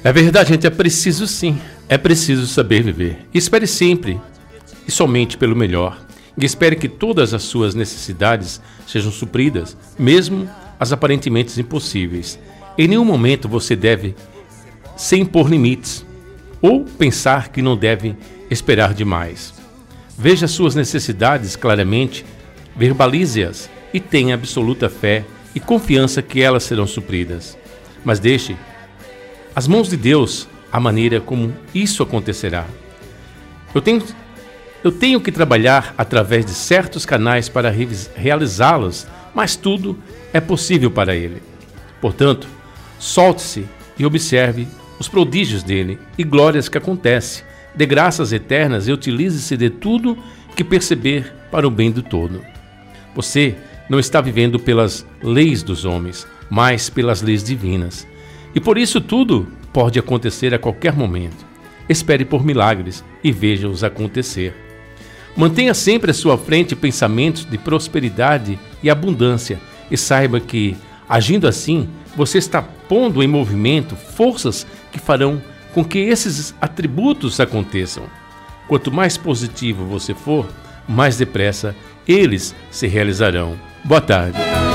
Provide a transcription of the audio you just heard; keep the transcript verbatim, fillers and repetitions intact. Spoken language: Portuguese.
É verdade, gente, é preciso sim, é preciso saber viver. Espere sempre e somente pelo melhor. E espere que todas as suas necessidades sejam supridas, mesmo as aparentemente impossíveis. Em nenhum momento você deve se impor limites ou pensar que não deve esperar demais. Veja suas necessidades claramente, verbalize-as e tenha absoluta fé e confiança que elas serão supridas. Mas deixe as mãos de Deus a maneira como isso acontecerá. Eu tenho, eu tenho que trabalhar através de certos canais para realizá-los, mas tudo é possível para Ele. Portanto, solte-se e observe os prodígios dele e glórias que acontecem. Dê graças eternas e utilize-se de tudo que perceber para o bem do todo. Você não está vivendo pelas leis dos homens, mas pelas leis divinas. E por isso tudo pode acontecer a qualquer momento. Espere por milagres e veja-os acontecer. Mantenha sempre à sua frente pensamentos de prosperidade e abundância e saiba que, agindo assim, você está pondo em movimento forças que farão com que esses atributos aconteçam. Quanto mais positivo você for, mais depressa eles se realizarão. Boa tarde.